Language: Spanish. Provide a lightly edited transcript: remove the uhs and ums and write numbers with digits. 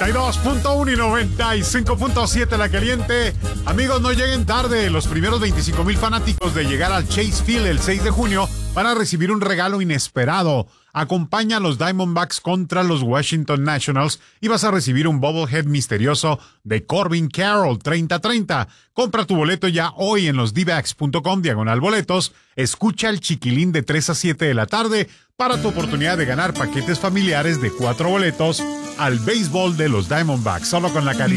92.1 y 95.7 La Caliente. Amigos, no lleguen tarde. Los primeros 25,000 fanáticos de llegar al Chase Field el 6 de junio van a recibir un regalo inesperado. Acompaña a los Diamondbacks contra los Washington Nationals y vas a recibir un bobblehead misterioso de Corbin Carroll 30-30. Compra tu boleto ya hoy en losdbacks.com/boletos. Escucha el Chiquilín de 3 a 7 de la tarde para tu oportunidad de ganar paquetes familiares de 4 boletos al béisbol de los Diamondbacks. Solo con la calidad